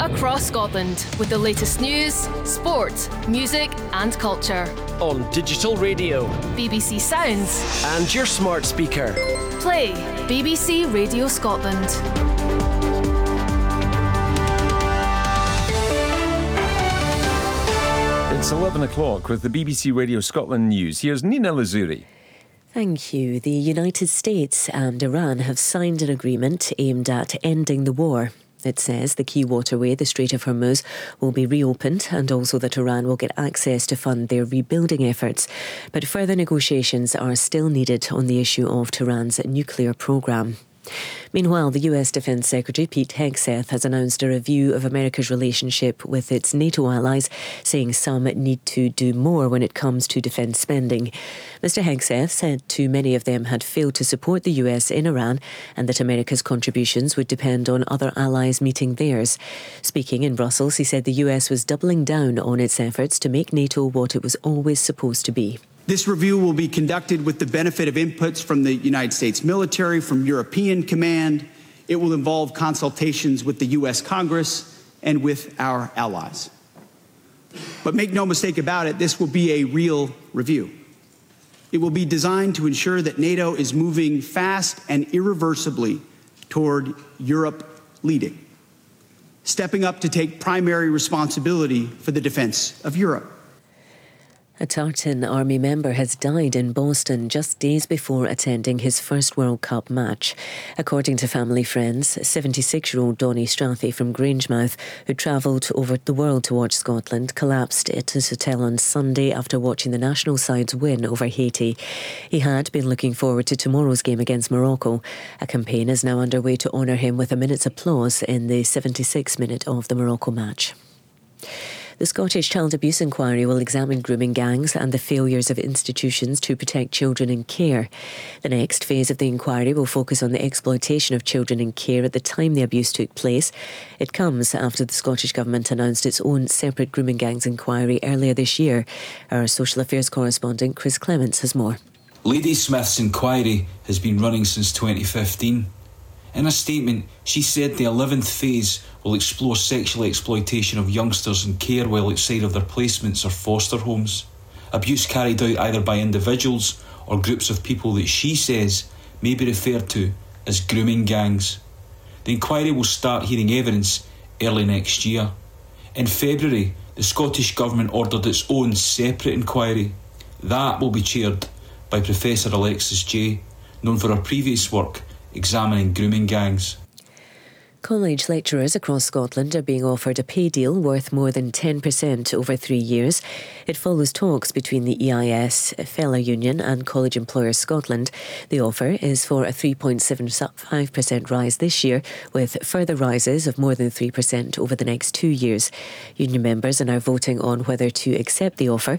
across Scotland with the latest news, sport, music and culture. On digital radio, BBC Sounds and your smart speaker. Play BBC Radio Scotland. It's 11 o'clock with the BBC Radio Scotland news. Here's Nina Lazuri. Thank you. The United States and Iran have signed an agreement aimed at ending the war. It says the key waterway, the Strait of Hormuz, will be reopened and also that Iran will get access to fund their rebuilding efforts. But further negotiations are still needed on the issue of Tehran's nuclear programme. Meanwhile, the US Defence Secretary Pete Hegseth has announced a review of America's relationship with its NATO allies, saying some need to do more when it comes to defence spending. Mr Hegseth said too many of them had failed to support the US in Iran and that America's contributions would depend on other allies meeting theirs. Speaking in Brussels, he said the US was doubling down on its efforts to make NATO what it was always supposed to be. This review will be conducted with the benefit of inputs from the United States military, from European Command. It will involve consultations with the U.S. Congress and with our allies. But make no mistake about it, this will be a real review. It will be designed to ensure that NATO is moving fast and irreversibly toward Europe leading, stepping up to take primary responsibility for the defense of Europe. A Tartan Army member has died in Boston just days before attending his first World Cup match. According to family friends, 76-year-old Donny Strathy from Grangemouth, who travelled over the world to watch Scotland, collapsed at his hotel on Sunday after watching the national side's win over Haiti. He had been looking forward to tomorrow's game against Morocco. A campaign is now underway to honour him with a minute's applause in the 76th minute of the Morocco match. The Scottish Child Abuse Inquiry will examine grooming gangs and the failures of institutions to protect children in care. The next phase of the inquiry will focus on the exploitation of children in care at the time the abuse took place. It comes after the Scottish Government announced its own separate grooming gangs inquiry earlier this year. Our social affairs correspondent Chris Clements has more. Lady Smith's inquiry has been running since 2015. In a statement, she said the 11th phase will explore sexual exploitation of youngsters in care while outside of their placements or foster homes. Abuse carried out either by individuals or groups of people that she says may be referred to as grooming gangs. The inquiry will start hearing evidence early next year. In February, the Scottish Government ordered its own separate inquiry. That will be chaired by Professor Alexis Jay, known for her previous work examining grooming gangs. College lecturers across Scotland are being offered a pay deal worth more than 10% over 3 years. It follows talks between the EIS, Fella Union and College Employers Scotland. The offer is for a 3.75% rise this year, with further rises of more than 3% over the next 2 years. Union members are now voting on whether to accept the offer.